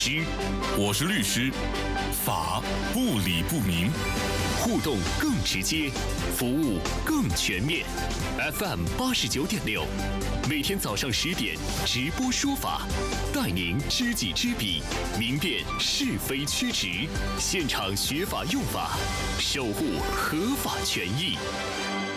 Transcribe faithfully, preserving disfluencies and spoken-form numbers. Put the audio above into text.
之，我是律师，法不理不明，互动更直接，服务更全面。F M 八十九点六，每天早上十点直播说法，带您知己知彼，明辨是非曲直，现场学法用法，守护合法权益。